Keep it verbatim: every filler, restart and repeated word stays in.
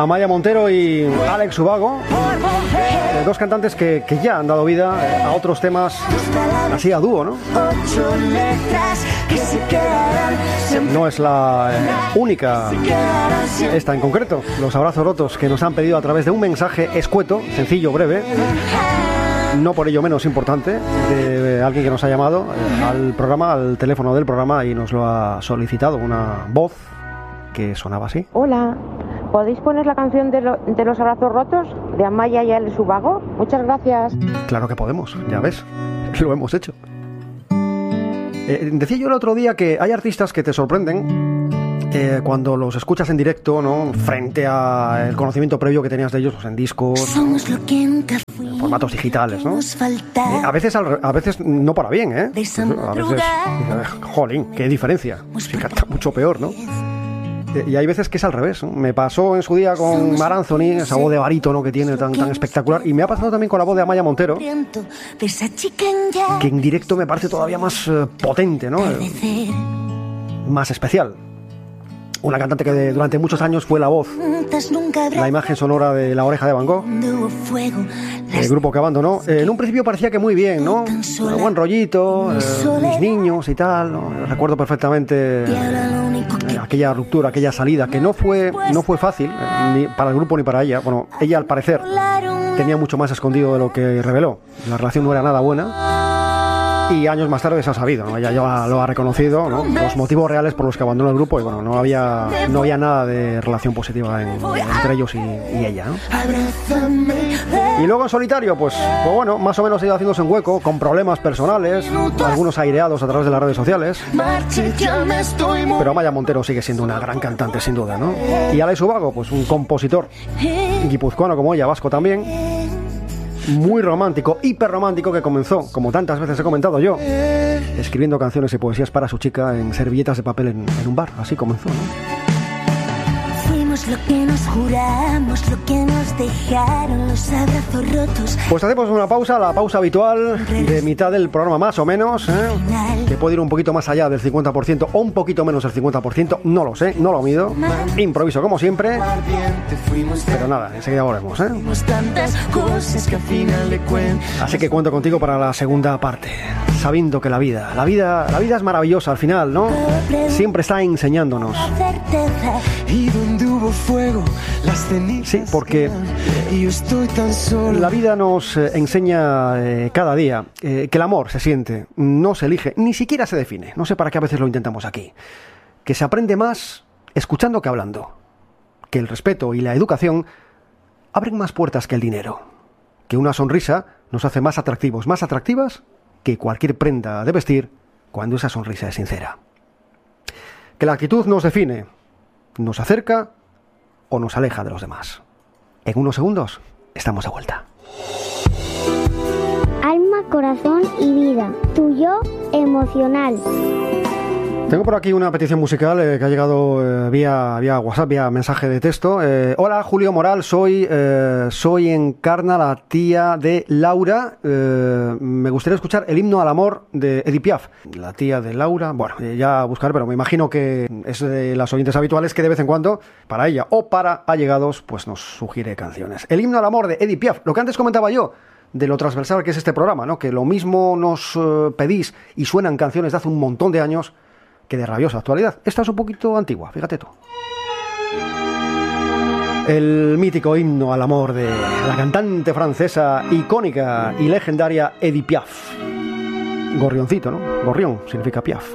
Amaya Montero y Alex Ubago, eh, dos cantantes que, que ya han dado vida eh, a otros temas así a dúo, ¿no? No es la eh, única, esta en concreto, Los Abrazos Rotos, que nos han pedido a través de un mensaje escueto, sencillo, breve, no por ello menos importante, de alguien que nos ha llamado eh, al programa, al teléfono del programa, y nos lo ha solicitado, una voz que sonaba así. Hola, ¿podéis poner la canción de, lo, de Los Abrazos Rotos de Amaya y Alex Ubago? Muchas gracias. Claro que podemos, ya ves, lo hemos hecho. Eh, decía yo el otro día que hay artistas que te sorprenden eh, cuando los escuchas en directo, ¿no? Frente al conocimiento previo que tenías de ellos, pues, en discos, ¿no? En formatos digitales, ¿no? Eh, a veces al, a veces no para bien, ¿eh? A veces, jolín, qué diferencia. Si canta mucho peor, ¿no? Y hay veces que es al revés, ¿no? Me pasó en su día con Mar Anthony, esa voz de barítono que tiene tan, tan espectacular, y me ha pasado también con la voz de Amaya Montero, que en directo me parece todavía más uh, potente, ¿no? Eh, más especial. Una cantante que de, durante muchos años fue la voz, la imagen sonora de La Oreja de Van Gogh, el grupo que abandonó. Eh, en un principio parecía que muy bien, ¿no? Un buen rollito, eh, mis niños y tal, ¿no? Recuerdo perfectamente eh, aquella ruptura, aquella salida, que no fue, no fue fácil, eh, ni para el grupo ni para ella. Bueno, ella al parecer tenía mucho más escondido de lo que reveló. La relación no era nada buena. Y años más tarde se ha sabido, ¿no? Ella ya lo ha reconocido, ¿no? Los motivos reales por los que abandonó el grupo, y bueno, no había, no había nada de relación positiva en, entre ellos y, y ella, ¿no? Y luego en solitario, pues, pues bueno, más o menos ha ido haciéndose un hueco, con problemas personales, algunos aireados a través de las redes sociales. Pero Amaya Montero sigue siendo una gran cantante, sin duda, ¿no? Y Alex Ubago, pues un compositor guipuzcoano como ella, vasco también, muy romántico, hiper romántico, que comenzó, como tantas veces he comentado yo, escribiendo canciones y poesías para su chica en servilletas de papel en, en un bar. Así comenzó, ¿no? Fuimos lo que nos juramos, lo que nos dejaron los abrazos rotos. Pues hacemos una pausa, la pausa habitual de mitad del programa más o menos, ¿eh? Que puede ir un poquito más allá del cincuenta por ciento o un poquito menos del cincuenta por ciento, no lo sé, no lo mido, improviso como siempre, pero nada, enseguida volvemos, ¿eh? Así que cuento contigo para la segunda parte, sabiendo que la vida, la vida, la vida es maravillosa al final, ¿no? Siempre está enseñándonos. Sí, porque la vida nos enseña eh, cada día eh, que el amor se siente, no se elige, ni siquiera se define. No sé para qué a veces lo intentamos aquí. Que se aprende más escuchando que hablando. Que el respeto y la educación abren más puertas que el dinero. Que una sonrisa nos hace más atractivos, más atractivas que cualquier prenda de vestir cuando esa sonrisa es sincera. Que la actitud nos define, nos acerca o nos aleja de los demás. En unos segundos estamos de vuelta. Alma, corazón y vida. Tu yo emocional. Tengo por aquí una petición musical eh, que ha llegado eh, vía, vía WhatsApp, vía mensaje de texto. Eh, Hola, Julio Moral, soy, eh, soy Encarna, la tía de Laura. Eh, me gustaría escuchar el himno al amor de Edith Piaf. La tía de Laura, bueno, eh, ya buscar, pero me imagino que es de las oyentes habituales que de vez en cuando, para ella o para allegados, pues nos sugiere canciones. El himno al amor de Edith Piaf, lo que antes comentaba yo, de lo transversal que es este programa, ¿no? Que lo mismo nos eh, pedís y suenan canciones de hace un montón de años que de rabiosa actualidad. Esta es un poquito antigua, fíjate tú. El mítico himno al amor de la cantante francesa icónica y legendaria Edith Piaf. Gorrioncito, ¿no? Gorrión significa Piaf.